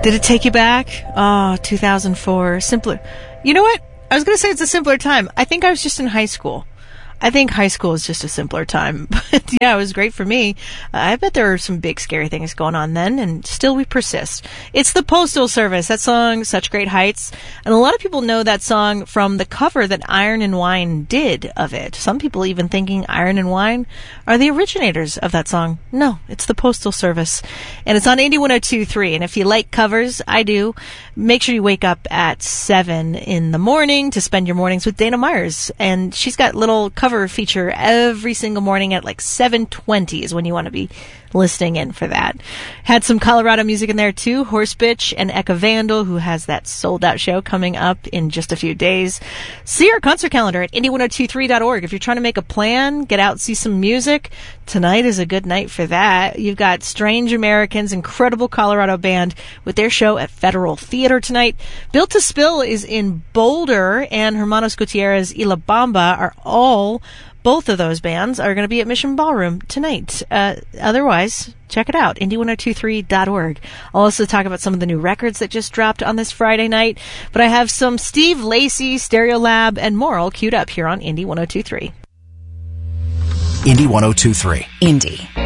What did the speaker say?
Did it take you back? Oh, 2004. Simpler. You know what? I was going to say it's a simpler time. I think I was just in high school. I think high school is just a simpler time. But yeah, it was great for me. I bet there were some big scary things going on then, and still we persist. It's the Postal Service. That song, Such Great Heights. And a lot of people know that song from the cover that Iron and Wine did of it. Some people even thinking Iron and Wine are the originators of that song. No, it's the Postal Service. And it's on Indie 102.3. And if you like covers, I do, make sure you wake up at 7 in the morning to spend your mornings with Dana Myers. And she's got little cover feature every single morning at like 7:20 is when you want to be listening in for that. Had some Colorado music in there too. Horsebitch and Eka Vandal, who has that sold out show coming up in just a few days. See our concert calendar at indie1023.org. If you're trying to make a plan, get out and see some music, tonight is a good night for that. You've got Strange Americans, incredible Colorado band, with their show at Federal Theater tonight. Built to Spill is in Boulder, and Hermanos Gutierrez y La Bamba are both of those bands are going to be at Mission Ballroom tonight. Otherwise, check it out, indie1023.org. I'll also talk about some of the new records that just dropped on this Friday night. But I have some Steve Lacy, Stereolab, and more all queued up here on Indie 102.3. Indie 102.3. Indie.